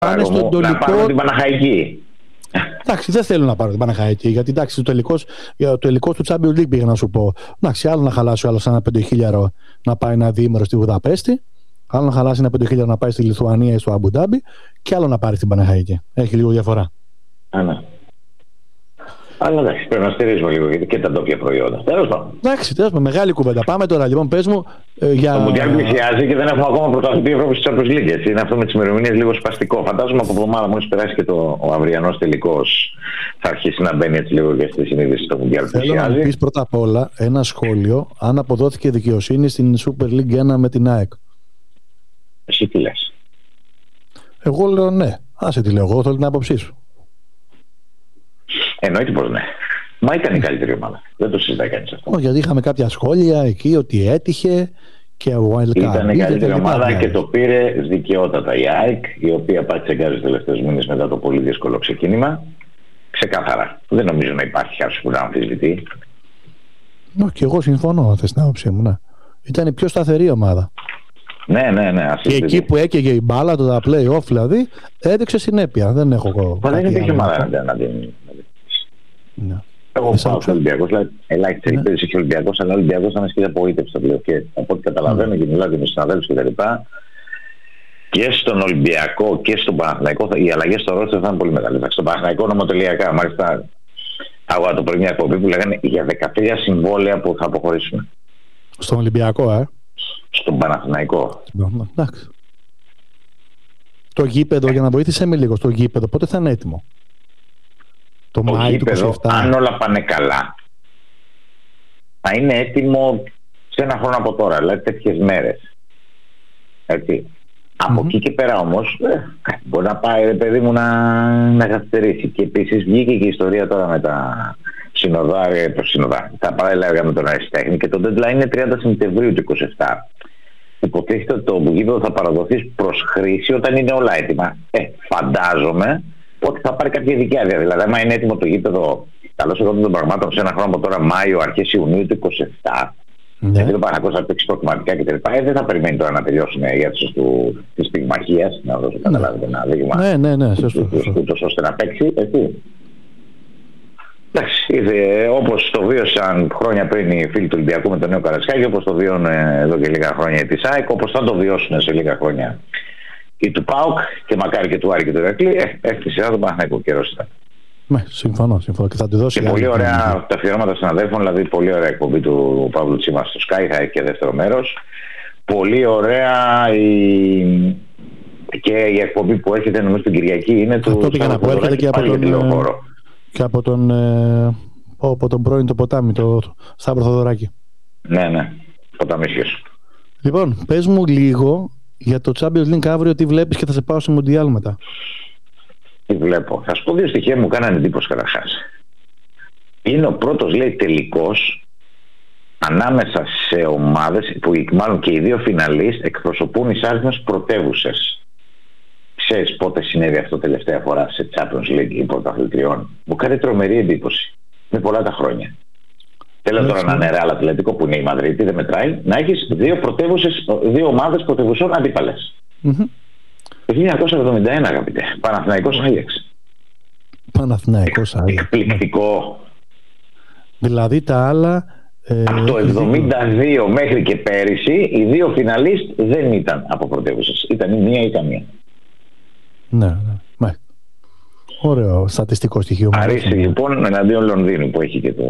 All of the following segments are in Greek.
πάνε στον τελικό. Να πάρουν την Παναχαϊκή. Εντάξει, δεν θέλουν να πάρουν την Παναχαϊκή. Γιατί εντάξει, το τελικό του Champions League πήγα να σου πω. Εντάξει, άλλο να χαλάσει ο άλλος ένα 5.000 να πάει ένα διήμερο στη Βουδαπέστη. Άλλο να χαλάσει ένα 5.000 να πάει στη Λιθουανία ή στο Αμπουντάμπι. Και άλλο να πάρει την Παναχαϊκή. Έχει λίγο διαφορά. Ναι. Αλλά εντάξει, πρέπει να στηρίζουμε λίγο και τα ντόπια προϊόντα. Τέλος πάντων. Εντάξει, τέλος πάντων, μεγάλη κουβέντα. Πάμε τώρα λοιπόν, πες μου. Το Μουντιάλ πλησιάζει και δεν έχουμε ακόμα πρωταθλητή Ευρώπη στη Champions League. Είναι αυτό με τις ημερομηνίες λίγο σπαστικό. Φαντάζομαι από εβδομάδα μόλις περάσει και ο αυριανός τελικός θα αρχίσει να μπαίνει έτσι λίγο και στη συνείδηση το Μουντιάλ πλησιάζει. Θέλω να πεις πρώτα απ' όλα ένα σχόλιο αν αποδόθηκε δικαιοσύνη στην Super League 1 με την ΑΕΚ. Εσύ τι λες? Εγώ λέω ναι. Άσε τι λέω εγώ, θέλω την άποψή σου. Εννοείται πως ναι. Μα ήταν η καλύτερη ομάδα. Δεν το συζητάει κανείς αυτό. Όχι, γιατί είχαμε κάποια σχόλια εκεί ότι έτυχε και ο Wildcard. Ήταν η καλύτερη ομάδα και το πήρε δικαιότατα η ΑΕΚ, η οποία πάτησε γκάζι τους τελευταίους μήνες μετά το πολύ δύσκολο ξεκίνημα. Ξεκάθαρα. Δεν νομίζω να υπάρχει κάποιος που να αμφισβητεί. Και εγώ συμφωνώ, αν θες την άποψή μου. Ναι. Ήταν η πιο σταθερή ομάδα. Ναι. Και εκεί που έκαιγε η μπάλα, το play-off δηλαδή, έδειξε συνέπεια. Δεν έχω εγώ. Μα δεν υπήρχε ομάδα να την. Εγώ πάω στο Ολυμπιακός, ελάχιστη ελπίδες είχε ο Ολυμπιακός, αλλά ο Ολυμπιακός ήταν ασκήσει απογοήτευση στο πλέον. Και από ό,τι καταλαβαίνω και μιλάω και με συναδέλφους και τα λοιπά, και στον Ολυμπιακό και στον Παναθηναϊκό οι αλλαγές στο ρόστερ θα είναι πολύ μεγάλες. Στον Παναθηναϊκό νομοτελειακά, μάλιστα, αγώνα το πρωί μια εκπομπή που λέγανε για 13 συμβόλαια που θα αποχωρήσουν. Στον Ολυμπιακό, Στον Παναθηναϊκό. Εντάξει. Το γήπεδο, για να βοήθησε με λίγο, στο γήπεδο, πότε θα είναι έτοιμο? Το Μάη του 27. Αν όλα πάνε καλά, θα είναι έτοιμο σε ένα χρόνο από τώρα, δηλαδή τέτοιες μέρες. Έτσι. Από εκεί και πέρα όμως, μπορεί να πάει ρε παιδί μου να καθυστερήσει. Και επίσης βγήκε και η ιστορία τώρα με τα συνοδάρια, τα παράλληλα έργα με τον αριστέχνη και το deadline είναι 30 Σεπτεμβρίου του 27. Υποτίθεται ότι το γήπεδο θα παραδοθεί προς χρήση όταν είναι όλα έτοιμα. Φαντάζομαι ότι θα πάρει κάποια ειδική άδεια. Δηλαδή, άμα είναι έτοιμο το γήπεδο, καλώς εγώ των πραγμάτων σε ένα χρόνο από τώρα, Μάιο, αρχές Ιουνίου του 27, γιατί το Παναθηναϊκός θα παίξει προκριματικά κτλ. Δεν θα περιμένει τώρα να τελειώσουν οι αίθουσες της πυγμαχίας, να δώσω καταλάβετε ένα δείγμα. Ναι, ούτως ώστε να παίξει, έτσι. Εντάξει, όπως το βίωσαν χρόνια πριν οι φίλοι του Ολυμπιακού με τον Νέο Καρασκάκη, όπως το βίωνουν εδώ και λίγα χρόνια οι της ΑΕΚ, όπως θα το βιώσουν σε λίγα χρόνια ή του ΠΑΟΚ και μακάρι και του Άρη και του Ηρακλή, έφτιαξε σειρά τον Παναθηναϊκό καιρός ήταν. Ναι, συμφωνώ και θα τη δώσει. Και πολύ ωραία τα αφιερώματα συναδέλφων, δηλαδή πολύ ωραία εκπομπή του Παύλου Τσίμα στο Sky, θα έχει και δεύτερο μέρος. Πολύ ωραία και η εκπομπή που έχετε νομίζω την Κυριακή είναι του. Αυτό πήγα να πω, έρχεται και από τον πρώην το ποτάμι, το Σταύρο Θοδωράκη. Ναι, ποταμίσιος. Λοιπόν, πες μου λίγο για το Champions League αύριο, τι βλέπεις και θα σε πάω στο Μουντιάλ μετά. Τι βλέπω. Θα σου πω δύο στοιχεία μου κάνανε εντύπωση καταρχάς. Είναι ο πρώτος, λέει, τελικός ανάμεσα σε ομάδες που μάλλον και οι δύο φιναλίστ εκπροσωπούν εισάριθμες πρωτεύουσες. Ξέρεις πότε συνέβη αυτό τελευταία φορά σε Champions League ή πρωταθλητριών? Μου κάνει τρομερή εντύπωση. Με πολλά τα χρόνια. Θέλω τώρα να είναι Ρεάλ Ατλέτικο που είναι η Μαδρίτη, δεν μετράει, να έχεις δύο ομάδες πρωτευουσών αντίπαλες. Το 1971, αγαπητέ. Παναθηναϊκός Άγιαξ. Παναθηναϊκός Άγιαξ. Εκπληκτικό. Δηλαδή τα άλλα. Από το 1972 μέχρι και πέρυσι οι δύο φιναλίστ δεν ήταν από πρωτεύουσες. Ήταν η μία ή καμία. Ναι. Ωραίο στατιστικό στοιχείο. Αρέσει λοιπόν εναντίον Λονδίνου που έχει και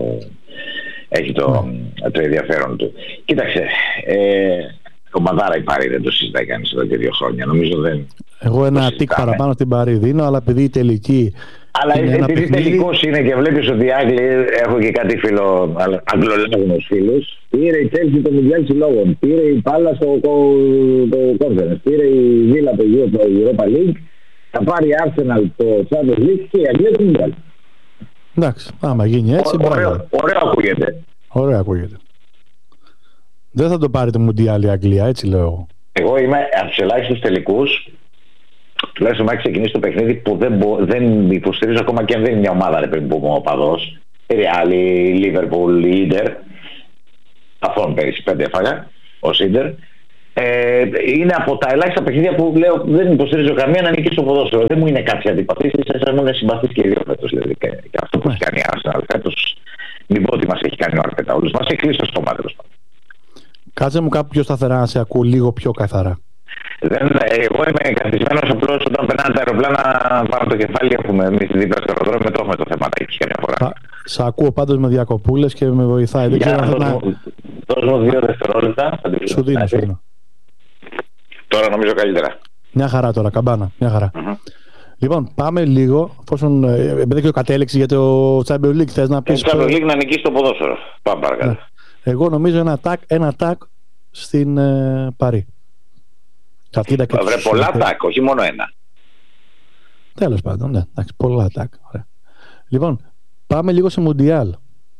το ενδιαφέρον του. Κοίταξε, κομμαδάρα η Παρί, δεν το συζητάει κανείς εδώ και 2 χρόνια. Νομίζω δεν. Εγώ ένα τικ παραπάνω στην Παρί δίνω, αλλά επειδή η τελική. Αλλά επειδή τελικός είναι και βλέπεις ότι οι Άγγλοι, έχω και κάτι φίλο, αγγλολόγους φίλους, πήρε η Chelsea το Μουντιάλ Συλλόγων, πήρε η Πάλα στο Conference, πήρε η Βίλα το Europa League, θα πάρει η Arsenal το Champions League και η Αγγλία το Μουντιάλ. Εντάξει, άμα γίνει έτσι, ωραίο ακούγεται. Δεν θα το πάρει το Μουντιάλ η Αγγλία, έτσι λέω εγώ. Εγώ είμαι από τους ελάχιστους τελικούς, τουλάχιστον να έχει ξεκινήσει το παιχνίδι που δεν υποστηρίζω ακόμα και αν δεν είναι μια ομάδα που είμαι οπαδός. Real, Liverpool, Ίντερ. Αυτόν πέρυσι 5 έφαγα ως Ίντερ. Είναι από τα ελάχιστα παιχνίδια που λέω δεν υποστηρίζω καμία να νικήσει στο ποδόσφαιρο. Δεν μου είναι κάποια αντιπαθή, ίσα μου είναι συμπαθή και οι δύο φέτος. Δηλαδή, και αυτό που έχει κάνει η Arsenal φέτος, μην πω ότι μας έχει κάνει ο Αρτέτα. Όλους μας έχει κλείσει το στόμα, τέλος πάντων. Κάτσε μου κάπου πιο σταθερά να σε ακούω λίγο πιο καθαρά. Εγώ είμαι καθισμένος απλώς όταν περνάνε τα αεροπλάνα πάνω το κεφάλι. Έχουμε εμείς δίπλα στο αεροδρόμιο, το έχουμε το θεματάκι καμιά φορά. Σ' ακούω πάντως με διακοπούλες και με βοηθάει. Δεν ξέρω αν δώσ' μου 2 δευτερόλεπτα. Σου δίνω. Τώρα νομίζω καλύτερα. Μια χαρά τώρα, καμπάνα. Μια χαρά. Λοιπόν, πάμε λίγο. Εφόσον επειδή το κατέληξη για το Champions League, θες να πεις. Το Champions League να νικήσει το ποδόσφαιρο. Πάμε παρακάτω. Εγώ νομίζω ένα τάκ στην Παρί. Βρε πολλά τάκ, όχι μόνο ένα. Τέλος πάντων, ναι. Εντάξει, πολλά τάκ. Ωραία. Λοιπόν, πάμε λίγο σε Μουντιάλ.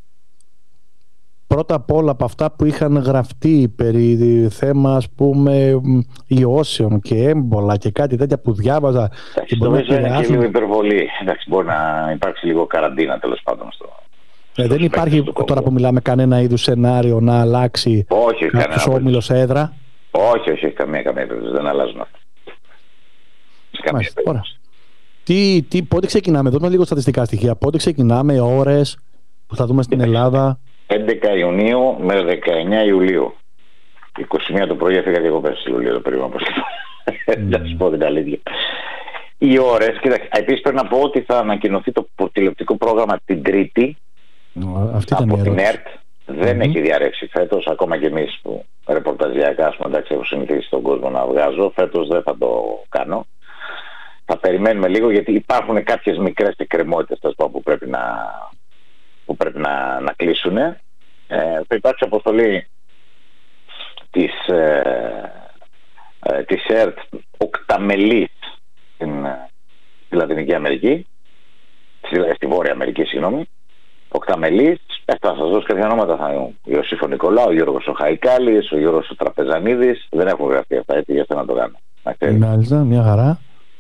Πρώτα απ' όλα από αυτά που είχαν γραφτεί περί θέμα, ας πούμε, ιώσεων και έμπολα και κάτι τέτοια που διάβαζα. Εντάξει, νομίζω είναι και λίγο υπερβολή. Εντάξει, μπορεί να υπάρξει λίγο καραντίνα, τέλος πάντων. Δεν υπάρχει τώρα που μιλάμε κανένα είδους σενάριο να αλλάξει κάποιος όμιλος έδρα. Όχι, καμία περίπτωση. Δεν αλλάζουν αυτά. Σε καμία περίπτωση. Πότε ξεκινάμε, δούμε λίγο στατιστικά στοιχεία. Πότε ξεκινάμε, ώρες που θα δούμε στην Ελλάδα. 11 Ιουνίου με 19 Ιουλίου. 21 το πρωί έφυγα διακοπές στη Ιουλίου, το περίμενα πως να σου πω την αλήθεια. Οι ώρες, κοίταξε, επίσης πρέπει να πω ότι θα ανακοινωθεί το τηλεοπτικό πρόγραμμα την Τρίτη από την ΕΡΤ. Δεν έχει διαρρεύσει φέτος, ακόμα και εμείς που ρεπορταζιακά, ας πούμε, εντάξει, έχω συνηθίσει τον κόσμο να βγάζω. Φέτος δεν θα το κάνω. Θα περιμένουμε λίγο γιατί υπάρχουν κάποιες μικρές εκκρεμότητες που πρέπει να κλείσουν. Θα υπάρξει αποστολή της ΕΡΤ οκταμελής στη Λατινική Αμερική, στη Βόρεια Αμερική, συγγνώμη. Οκταμελής, θα σας δώσω κάποια ονόματα, θα είναι ο Ιωσήφ ο Νικολάου, ο Γιώργος ο Χαϊκάλης, ο Γιώργος ο Τραπεζανίδης. Δεν έχουν γραφτεί αυτά, έτσι, για αυτό να το κάνω. Μάλιστα, μια χαρά.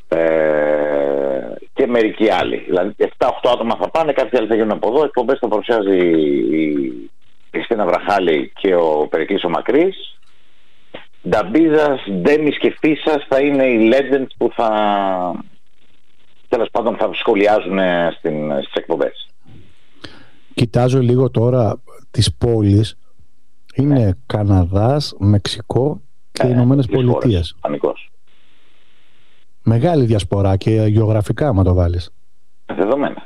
Και μερικοί άλλοι. Δηλαδή 7-8 άτομα θα πάνε, κάποιοι άλλοι θα γίνουν από εδώ. Εκπομπές θα παρουσιάζει η Χριστίνα Βραχάλη και ο Περικλής ο Μακρύς. Νταμπίζας, Ντέμις και Φίσας θα είναι οι legends που τέλος πάντων θα σχολιάζουν στις εκπομπές. Κοιτάζω λίγο τώρα τις πόλεις. Είναι Καναδάς, Μεξικό και Ηνωμένες Πολιτείες. Πανικός. Μεγάλη διασπορά και γεωγραφικά, άμα το βάλεις. Δεδομένα.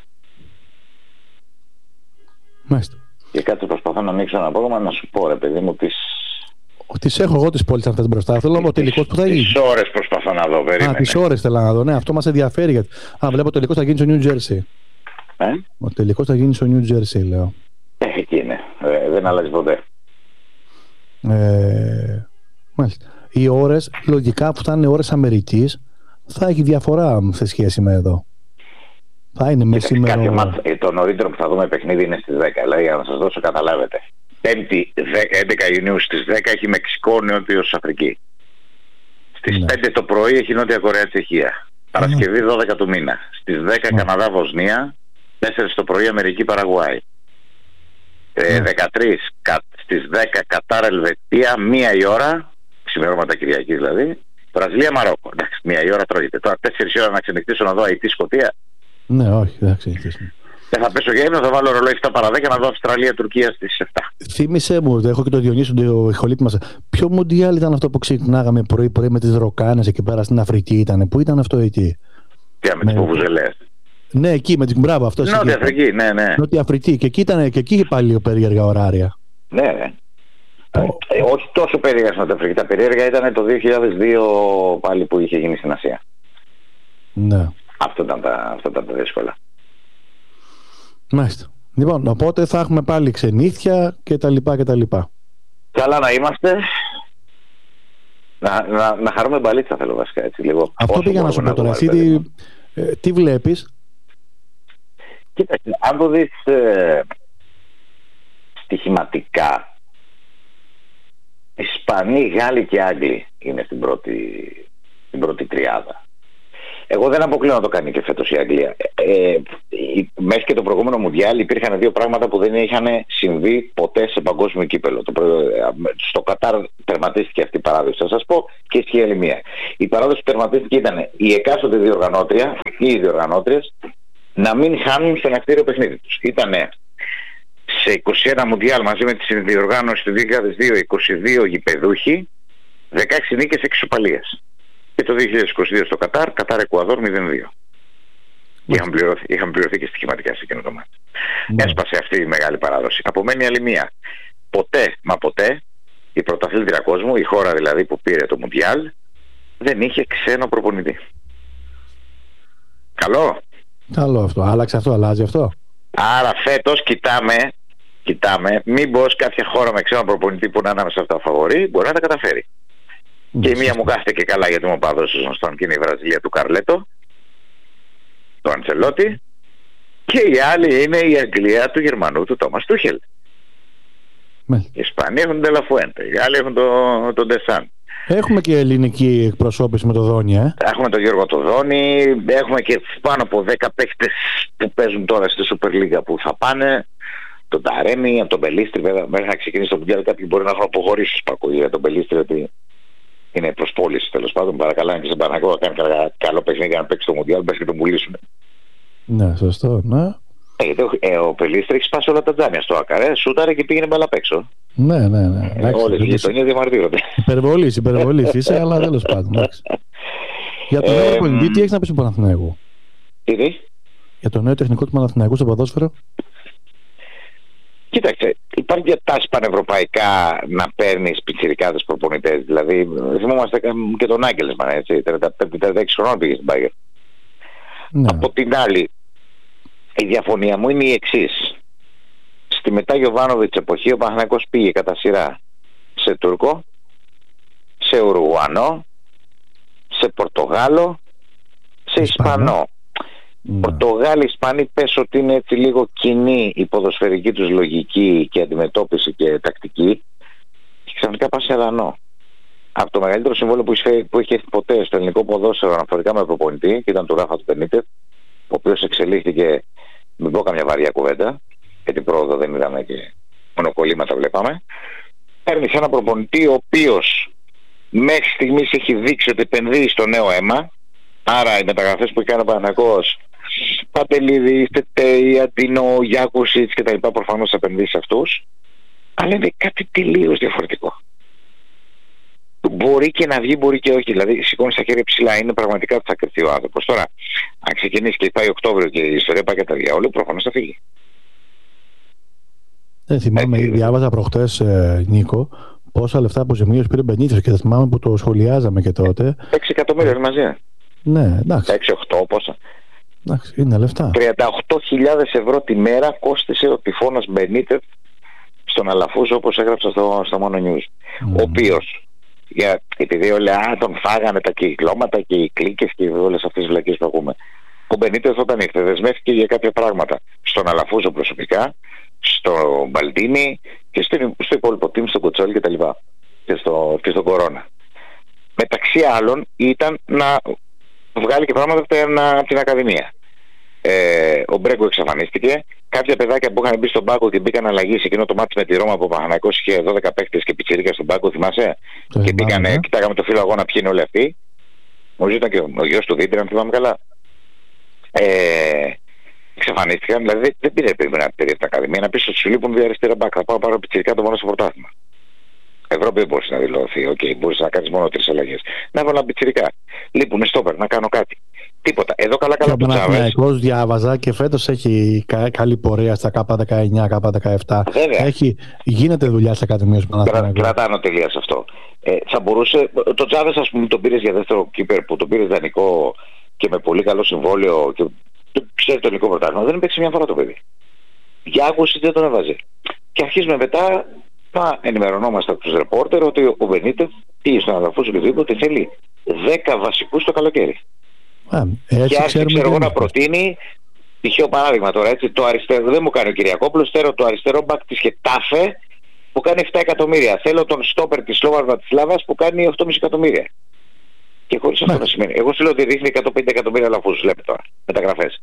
Μάλιστα. Και κάτι προσπαθώ να ανοίξω ένα πρόγραμμα να σου πω, ρε παιδί μου, τις έχω εγώ τις πόλεις αυτές μπροστά. Θέλω να δω τελικώς που θα γίνει. Τις ώρες προσπαθώ να δω, περίμενε. Τις ώρες θέλω να δω, ναι, αυτό μας ενδιαφέρει. Γιατί... βλέπω τελικώς θα γίνει στο New Jersey. Ο τελικός θα γίνει στο New Jersey, λέω. Εκεί είναι. Δεν αλλάζει ποτέ. Μάλιστα. Οι ώρες, λογικά που θα είναι ώρες Αμερικής, θα έχει διαφορά σε σχέση με εδώ. Θα είναι μεσήμερο. Το νωρίτερο που θα δούμε παιχνίδι είναι στις 10. Δηλαδή, για να σας δώσω, καταλάβετε. 5η 11 Ιουνίου στις 10 έχει Μεξικό, Νότιος Αφρική. Στις 5 το πρωί έχει Νότια Κορέα, Τσεχία. Παρασκευή 12 του μήνα. Στις 10 Καναδά, Βοσνία. 4 το πρωί Αμερική, Παραγουάη. 13 στις 10 Κατάρ, Ελβετία, 1 η ώρα. Ξημερώματα Κυριακής δηλαδή. Βραζιλία, Μαρόκο. Εντάξει, 1 η ώρα τρώγεται. Τώρα 4 η ώρα να ξενυχτήσω να δω Αϊτή, Σκωτία. Ναι, όχι, δεν θα ξενυχτήσω. Δεν θα πέσω για ύπνο, θα βάλω ρολόι 7 παρα 10 να δω Αυστραλία, Τουρκία στις 7. Θύμησέ μου, έχω και το Διονύσιο, το ηχολήπτη μας. Ποιο Μουντιάλ ήταν αυτό που ξυπνάγαμε πρωί-πρωί με τις ροκάνες εκεί πέρα στην Αφρική ήταν? Πού ήταν αυτό εκεί? Με τις βουβουζελές. Ναι, εκεί με την μπράβο αυτό. Νότια Αφρική, ναι. Νότια Αφρική. Και εκεί ήταν και εκεί πάλι περίεργα ωράρια. Ναι. Όχι τόσο περίεργα στην Νότια Αφρική. Τα περίεργα ήταν το 2002 πάλι που είχε γίνει στην Ασία. Ναι. Αυτό ήταν τα δύσκολα. Μάλιστα. Λοιπόν, οπότε θα έχουμε πάλι ξενύχια και τα λοιπά. Καλά να είμαστε. Να χαρούμε μπαλίτσα θέλω βασικά έτσι λίγο. Αυτό πήγα να σου πω τώρα. Εσύ τι βλέπεις? Κοίταξε, αν το δεις στοιχηματικά, Ισπανοί, Γάλλοι και Άγγλοι είναι στην πρώτη τριάδα. Εγώ δεν αποκλείω να το κάνει και φέτος η Αγγλία. Μέχρι και το προηγούμενο Μουντιάλ υπήρχαν δύο πράγματα που δεν είχαν συμβεί ποτέ σε παγκόσμιο κύπελο. Στο Κατάρ τερματίστηκε αυτή η παράδοση, θα σας πω, και ισχύει άλλη μία. Η παράδοση που τερματίστηκε ήταν η εκάστοτε διοργανώτρια ή οι διοργανώτριες να μην χάνουν στο ενακτήριο παιχνίδι τους. Ήτανε σε 21 Μουντιάλ μαζί με τη συνδιοργάνωση του 2002 22 γηπεδούχοι, 16 νίκες, 6 ισοπαλίες. Και το 2022 στο Κατάρ Εκουαδόρ 0-2. Είχαν πληρωθεί και στοιχηματικά σε εκείνο το μάτι. Έσπασε αυτή η μεγάλη παράδοση. Απομένει άλλη μία. Ποτέ, μα ποτέ, η πρωταθλήτρια κόσμου, η χώρα δηλαδή που πήρε το Μουντιάλ, δεν είχε ξένο προπονητή. Καλό. Καλό αυτό. Άλλαξε αυτό, αλλάζει αυτό. Άρα φέτος κοιτάμε μήπως κάποια χώρα με ξένο προπονητή που είναι ανάμεσα αυτά φαβορί μπορεί να τα καταφέρει. Και η μία μου κάθεται και καλά γιατί μου παδώσει γνωστόν και είναι η Βραζιλία του Καρλέτο, του Αντσελότη, και η άλλη είναι η Αγγλία του Γερμανού του Τόμας Τούχελ. Οι Ισπανοί έχουν τον Τελαφουέντε, οι Γάλλοι έχουν τον Ντεσάν. Έχουμε και ελληνική εκπροσώπηση με το Δόνι, Έχουμε τον Γιώργο το Δόνι, έχουμε και πάνω από 10 παίκτες που παίζουν τώρα στη Super League που θα πάνε. Τον Ταρέμι, από τον Μπελίστρη, βέβαια, μέχρι να ξεκινήσει το Μουντιάλ κάποιοι μπορεί να έχουν αποχωρήσει για τον Μπελίστρη, ότι είναι προς πώληση τέλος πάντων. Παρακαλάνε και στον Παναγό να κάνει καλό παιχνίδι για να παίξει το Μουντιάλ, μπες και τον πουλήσουν. Ναι, σωστό, ναι. Ο Μπελίστρη έχει σπάσει όλα τα τζάμια στο Ακαρέ, σούταρε και πήγαινε μπάλα απ' έξω. Ναι. Όλες οι γειτονιές διαμαρτύρονται. Υπερβολής είσαι, αλλά τέλος πάντων. Για τον νέο προπονητή, τι έχεις να πεις στον Παναθηναϊκό? Τι? Για το νέο τεχνικό του Παναθηναϊκού στο ποδόσφαιρο. Κοίταξε, υπάρχει μια τάση πανευρωπαϊκά να παίρνεις πιτσιρικάδες προπονητές. Δηλαδή, θυμόμαστε και τον Άγγελσμαν, έτσι, 35-36 χρονών πήγε στην Bayern. Ναι. Από την άλλη, η διαφωνία μου είναι η εξής. Στη μετά Γιοβάνοβιτς εποχή ο Παναθηναϊκός πήγε κατά σειρά σε Τούρκο, σε Ουρουγουανό, σε Πορτογάλο, σε Ισπανό. Πορτογάλοι, Ισπανοί, πες ότι είναι έτσι λίγο κοινή η ποδοσφαιρική τους λογική και αντιμετώπιση και τακτική, και ξαφνικά πας σε Ελλανό. Από το μεγαλύτερο συμβόλαιο που είχε ποτέ στο ελληνικό ποδόσφαιρο αναφορικά με προπονητή, και ήταν του Ράφα του Πενίτεφ, ο οποίος εξελίχθηκε, μην πω καμιά βαριά κουβέντα, γιατί πρόοδο δεν είδαμε και μονοκολλήματα βλέπαμε. Παίρνεις ένα προπονητή ο οποίος μέχρι στιγμής έχει δείξει ότι επενδύει στο νέο αίμα. Άρα οι μεταγραφές που κάνει ο Παναθηναϊκός, Παντελίδης, Τετέι, Αντίνο, Γιάκουσιτς και τα λοιπά, προφανώς θα επενδύσει σε αυτούς, αλλά είναι κάτι τελείως διαφορετικό. Μπορεί και να βγει, μπορεί και όχι. Δηλαδή, σηκώνει στα χέρια ψηλά, είναι πραγματικά ότι θα κρυφτεί ο άνθρωπος. Τώρα, αν ξεκινήσει και πάει Οκτώβριο και η ιστορία πάει κατά διάολο, προφανώς θα φύγει. Θυμάμαι, διάβαζα προχτές, Νίκο, πόσα λεφτά αποζημίωση πήρε Μπενίτες, και θα θυμάμαι που το σχολιάζαμε και τότε. 6 εκατομμύρια μαζί. Ναι, εντάξει. 6-8 πόσα. Εντάξει, είναι λεφτά. 38.000 ευρώ τη μέρα κόστησε ο τυφώνας Μπενίτεφ στον Αλαφούζο, όπως έγραψα στο Mono News. Ο οποίος, επειδή όλοι τον φάγανε τα κυκλώματα και οι κλίκες και όλες αυτές τις βλακίες που ακούμε, ο Μπενίτεφ όταν ήρθε δεσμεύτηκε για κάποια πράγματα στον Αλαφούζο προσωπικά, στο Μπαλτίνι και στο υπόλοιπο team, στο Κοτσόλι κτλ. Και στον Κορώνα. Μεταξύ άλλων ήταν να βγάλει και πράγματα από την Ακαδημία. Ο Μπρέγκο εξαφανίστηκε. Κάποια παιδάκια που είχαν μπει στον πάγκο και μπήκαν αλλαγή σε εκείνο το μάτι με τη Ρώμα, που ο Παναθηναϊκός είχε 12 παίκτες και πιτσιρίκα στον πάγκο, θυμάσαι? Και μπήκανε, κοιτάγαμε το φύλλο αγώνα ποιοι είναι όλοι αυτοί. Νομίζω ήταν και ο γιος του Δίντρη, αν θυμάμαι καλά. Εξαφανίστηκαν, δηλαδή δεν πήρε περίπου να πει την Ακαδημία να πει ότι σου λείπουν δύο αριστερά μπακ. Θα πάω πάρω πιτσιρικά το μόνο στο πρωτάθλημα. Ευρώπη δεν μπορείς να δηλωθεί. Οκ, μπορείς να κάνεις μόνο 3 αλλαγές. Να βάλω πιτσιρικά. Λείπουν στόπερ, να κάνω κάτι. Τίποτα. Εδώ καλά του Τσάβες. Ο Παναθηναϊκός διάβαζα και φέτος έχει καλή πορεία στα K19, K17. Γίνεται δουλειά στα Ακαδημίες του Παναθηναϊκού. Κρατάνω τελεία σε αυτό. Θα μπορούσε. Το Τσάβες, ας πούμε, τον πήρες για δεύτερο κύπερ, που τον πήρες δανεικό και με πολύ καλό συμβόλαιο και ξέρει το ελληνικό πρωτάθλημα. Δεν έπαιξε μια φορά το παιδί. Για άκουση δεν τον έβαζε. Και αρχίζουμε μετά να ενημερωνόμαστε από τους ρεπόρτερ ότι ο Μπενίτεφ ή στον Αλαφούζο και οτιδήποτε θέλει 10 βασικούς το καλοκαίρι. Και άρχισε εγώ να προτείνει, τυχαίο παράδειγμα τώρα, έτσι, το αριστερό, δεν μου κάνει ο Κυριακόπουλος, θέλω το αριστερό μπακ της Χετάφε που κάνει 7 εκατομμύρια. Θέλω τον στόπερ της Σλόβας Βρατισλάβας που κάνει 8,5 εκατομμύρια. Και χωρίς αυτό να σημαίνει. Εγώ σου λέω ότι ρίχνει 150 εκατομμύρια λαφούς, βλέπετε τώρα, μεταγραφές.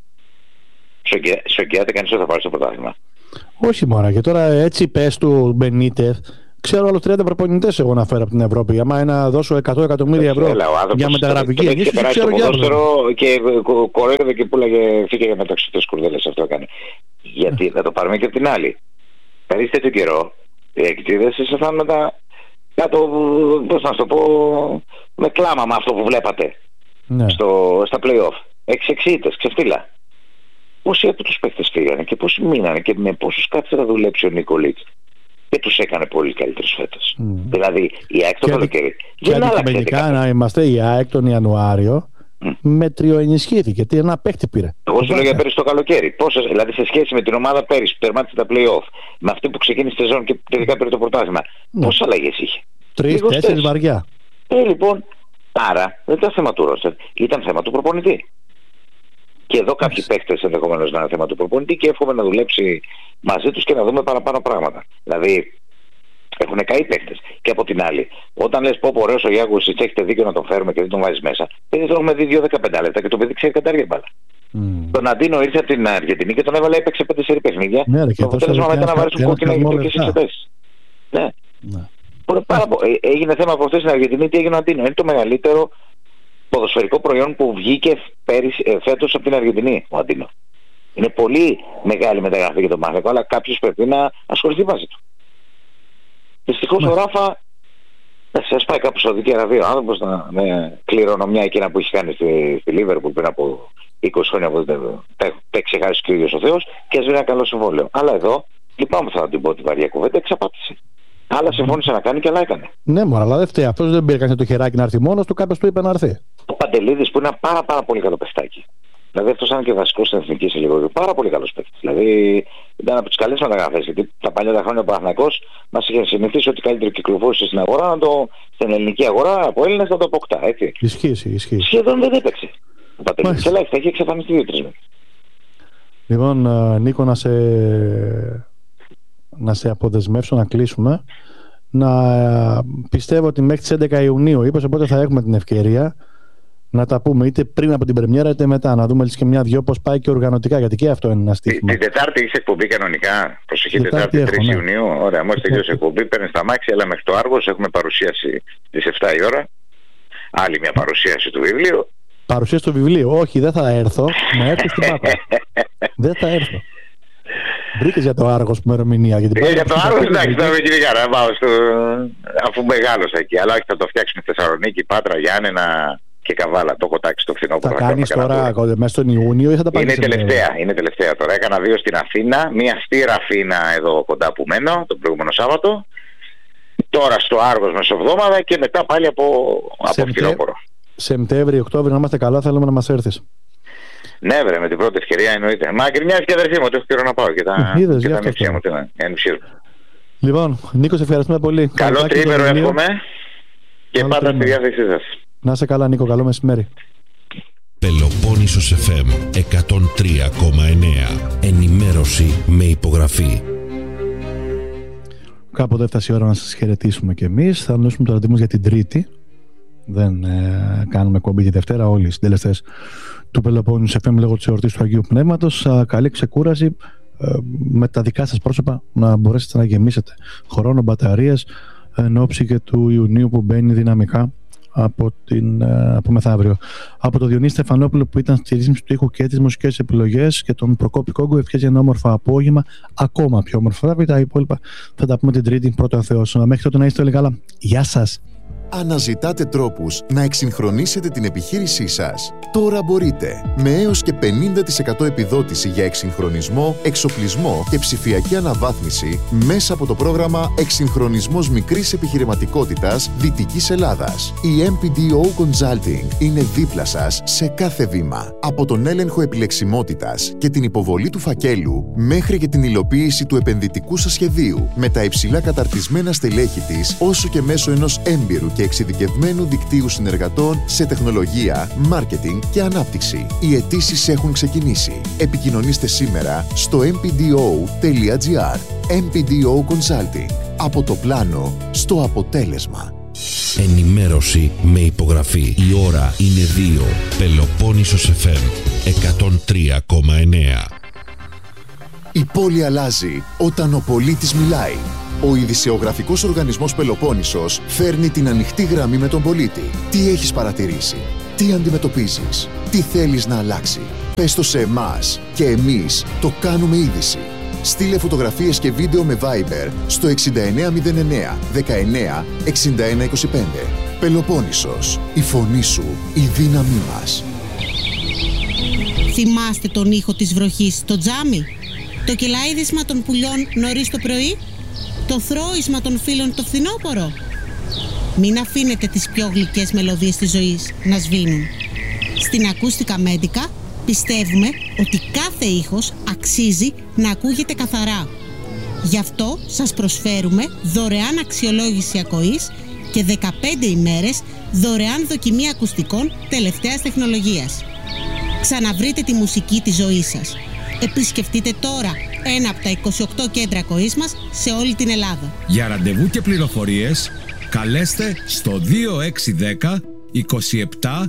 Σοκιάται κανείς ότι θα πάρει στο πρωτάθλημα. Όχι μόνο. Και τώρα έτσι πες του Μπενίτεθ. Ξέρω άλλους 30 προπονητές εγώ να φέρω από την Ευρώπη. Άμα να δώσω 100 εκατομμύρια ευρώ για μεταγραφική εγγύηση, και ξέρω κι άλλο. Και κοροϊδεύε και πουλάγε, φύγε για μεταξωτές κουρδέλες, αυτό έκανε. Γιατί θα το πάρουμε και από την άλλη. Δηλαδή τέτοιο καιρό, οι εκτίδες ήσασταν με τα κάτω, πώς να το πω, με κλάμα με αυτό που βλέπατε στα play-off. 6-6 ξεφτύλα. Πόσοι από τους παίκτες φύγανε και πόσοι μείνανε και με πόσους κάτσε να δουλέψει ο Νικολίτς. Και τους έκανε πολύ καλύτερους φέτος. Δηλαδή η ΑΕΚ το καλοκαίρι δεν άλλαξε. Και αντικειμενικά να είμαστε, η ΑΕΚ τον Ιανουάριο μετριοενισχύθηκε. Τι ένα παίκτη πήρε. Εγώ σου λέω για πέρυσι το καλοκαίρι. Πόσες, δηλαδή σε σχέση με την ομάδα πέρυσι που τερμάτισε τα play-off, με αυτή που ξεκίνησε τη σεζόν και τελικά πήρε το πρωτάθλημα, πόσες αλλαγές είχε? 3-4 βαριά. Λοιπόν, άρα δεν ήταν θέμα του ρόστερ, ήταν θέμα του προπονητή. Και εδώ κάποιοι παίκτες ενδεχομένως να είναι θέμα του προπονητή και εύχομαι να δουλέψει μαζί τους και να δούμε παραπάνω πράγματα. Δηλαδή έχουν καεί παίκτες. Και από την άλλη, όταν λες πω ωραίος ο Γιάνγκος, έχετε δίκιο να τον φέρουμε και δεν τον βάζεις μέσα, δεν τον έχουμε δει 2-15 λεπτά και το παιδί ξέρει κατάργεια μπάλα. Τον Αντίνο ήρθε από την Αργεντινή και τον έβαλε, έπαιξε 5-4 παιχνίδια. Το αποτέλεσμα μετά να βάρει κόκκινα και τελικές θέσεις. Ναι. Έγινε θέμα από αυτές στην Αργεντινή, τι έγινε ο Αντίνο. Είναι το μεγαλύτερο ποδοσφαιρικό προϊόν που βγήκε φέτος από την Αργεντινή, ο Αντίνο. Είναι πολύ μεγάλη μεταγραφή για τον Παναθηναϊκό, αλλά κάποιος πρέπει να ασχοληθεί μαζί του. Δυστυχώς ο Ράφα σας πάει κάπου στο Δική Αραβία, ο άνθρωπος με κληρονομιά εκείνα που έχει κάνει στη Λίβερπουλ πριν από 20 χρόνια που τα έχει ξεχάσει και ο ίδιος ο Θεός και έσβηρε ένα καλό συμβόλαιο. Αλλά εδώ, λυπάμαι θα την πω τη βαριά κουβέντα, εξαπάτησε. Άλλα συμφώνησε να κάνει και άλλα έκανε. Ναι, μωρά, αλλά δεν φταίει. Αυτός δεν πήρε κανείς το χεράκι να έρθει μόνος του, κάποιος του είπε να έρθει. Ο Παντελίδης που είναι ένα πάρα πολύ καλό παιχτάκι. Δηλαδή αυτός ήταν και βασικός στην εθνική σε λίγο. Πάρα πολύ καλός παίκτης. Δηλαδή ήταν από τις καλές μεταγραφές. Γιατί τα παλιά τα χρόνια ο Παναθηναϊκός μας είχε συνηθίσει ότι καλύτερο κυκλοφόρησε στην αγορά, στην ελληνική αγορά από Έλληνες να το αποκτά. Έτσι. Ισχύει. Σχεδόν δεν έπαιξε. Ο Παντελίδης ελάχιστα έχει εξαφανιστεί 2-3 μέρες. Λοιπόν, Νίκο, να σε αποδεσμεύσω να κλείσουμε. Πιστεύω ότι μέχρι τις 11 Ιουνίου είπες, οπότε θα έχουμε την ευκαιρία να τα πούμε είτε πριν από την πρεμιέρα είτε μετά. Να δούμε και μια-δυο πώς πάει και οργανωτικά, γιατί και αυτό είναι ένα στοίχημα. Την Τετάρτη έχεις εκπομπή κανονικά. Προσεχή Τετάρτη 3 Ιουνίου. Ωραία, μόλις τελειώσει η εκπομπή, παίρνεις τα μάξι, αλλά μέχρι το Άργος έχουμε παρουσίαση στις 7 η ώρα. Άλλη μια παρουσίαση του βιβλίου. Παρουσίαση του βιβλίου. Όχι, δεν θα έρθω. Να έρθω στην Πάτρα. Δεν θα έρθω. Βρήκες για το Άργος που ημερομηνία? Για το Άργος, εντάξει, θα με κυνηγάρα να πάω αφού μεγάλωσα εκεί. Αλλά όχι, θα το φτιάξουμε Θεσσαλονίκη, Πάτρα, Γιάννενα και Καβάλα. Το έχω τάξει το φθινόπωρο. Θα κάνεις τώρα μέσα στον Ιούνιο ή θα τα πάρεις? Είναι τελευταία τώρα. Έκανα 2 στην Αθήνα, μία στη Ραφίνα εδώ κοντά που μένω το προηγούμενο Σάββατο. Τώρα στο Άργος μεσοβδόμαδα και μετά πάλι από φθινόπωρο. Σεπτέμβρη-Οκτώβρη να είμαστε καλά, θέλουμε να μας έρθεις. Ναι, βρε, με την πρώτη ευκαιρία εννοείται. Μα γκρινιάζει και αδερφή μου, ότι έχω καιρό να πάω και τα μυψία μου. Λοιπόν, Νίκο, σε ευχαριστούμε πολύ. Καλό τρίμερο εύχομαι και πάντα στη διάθεσή σας. Να είσαι καλά, Νίκο, καλό μεσημέρι. Πελοπόννησος FM 103,9. Ενημέρωση με υπογραφή. Κάποτε έφτασε η ώρα να σας χαιρετήσουμε κι εμείς. Θα δώσουμε το ραντεβού για την Τρίτη. Δεν κάνουμε κόμπι τη Δευτέρα. Όλοι οι συντελεστές του Πελοπόννησου FM λόγω της εορτής του Αγίου Πνεύματος. Καλή ξεκούραση με τα δικά σας πρόσωπα, να μπορέσετε να γεμίσετε χρόνο, μπαταρίες εν ώψη και του Ιουνίου που μπαίνει δυναμικά από μεθαύριο. Από το Διονύση Στεφανόπουλο που ήταν στη ρύθμιση του ήχου και τις μουσικές επιλογές και τον Προκόπη Κόγκο, ευχές για ένα όμορφο απόγευμα, ακόμα πιο όμορφο. Τα υπόλοιπα θα τα πούμε την Τρίτη, πρώτο ο Θεός. Μέχρι τότε να είστε όλοι καλά. Γεια σας. Αναζητάτε τρόπους να εξυγχρονίσετε την επιχείρησή σας? Τώρα μπορείτε. Με έως και 50% επιδότηση για εξυγχρονισμό, εξοπλισμό και ψηφιακή αναβάθμιση μέσα από το πρόγραμμα Εξυγχρονισμός Μικρής Επιχειρηματικότητας Δυτικής Ελλάδας. Η MPDO Consulting είναι δίπλα σας σε κάθε βήμα. Από τον έλεγχο επιλεξιμότητας και την υποβολή του φακέλου μέχρι και την υλοποίηση του επενδυτικού σας σχεδίου, με τα υψηλά καταρτισμένα στελέχη της, όσο και μέσω ενός έμπειρου και εξειδικευμένου δικτύου συνεργατών σε τεχνολογία, μάρκετινγκ και ανάπτυξη. Οι αιτήσεις έχουν ξεκινήσει. Επικοινωνήστε σήμερα στο mpdo.gr. MPDO Consulting. Από το πλάνο στο αποτέλεσμα. Ενημέρωση με υπογραφή. Η ώρα είναι 2. Πελοπόννησος FM 103,9. Η πόλη αλλάζει όταν ο πολίτης μιλάει. Ο ειδησεογραφικός οργανισμός Πελοπόννησος φέρνει την ανοιχτή γραμμή με τον πολίτη. Τι έχεις παρατηρήσει, τι αντιμετωπίζεις, τι θέλεις να αλλάξει. Πες το σε εμάς και εμείς το κάνουμε είδηση. Στείλε φωτογραφίες και βίντεο με Viber στο 6909 19 61 25. Πελοπόννησος, η φωνή σου, η δύναμή μας. Θυμάστε τον ήχο της βροχής στο τζάμι? Το κελαίδισμα των πουλιών νωρίς το πρωί? Το θρώισμα των φίλων το φθινόπωρο? Μην αφήνετε τις πιο γλυκές μελωδίες της ζωής να σβήνουν. Στην Ακούστικα Μέντικα πιστεύουμε ότι κάθε ήχος αξίζει να ακούγεται καθαρά. Γι' αυτό σας προσφέρουμε δωρεάν αξιολόγηση ακοής και 15 ημέρες δωρεάν δοκιμή ακουστικών τελευταίας τεχνολογίας. Ξαναβρείτε τη μουσική της ζωής σας. Επισκεφτείτε τώρα ένα από τα 28 κέντρα ακοής μας σε όλη την Ελλάδα. Για ραντεβού και πληροφορίες καλέστε στο 2610 27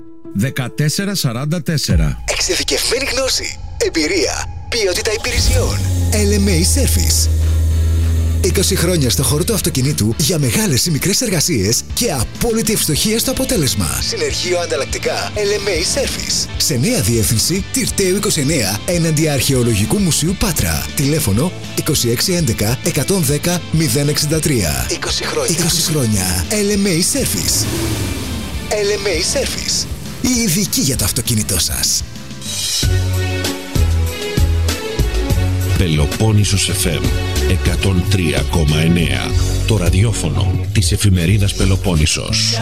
1444. Εξειδικευμένη γνώση, εμπειρία, ποιότητα υπηρεσιών. LMA Service. 20 χρόνια στο χώρο του αυτοκινήτου για μεγάλες ή μικρές εργασίες και απόλυτη ευστοχία στο αποτέλεσμα. Συνεργείο ανταλλακτικά LMA Service. Σε νέα διεύθυνση Τυρταίου 29 έναντι Αρχαιολογικού Μουσείου Πάτρα. Τηλέφωνο 2611 110 063. 20 χρόνια. LMA Service. LMA Service. Η ειδική για το αυτοκίνητό σας. Πελοπόννησος FM 103,9. Το ραδιόφωνο της εφημερίδας Πελοπόννησος.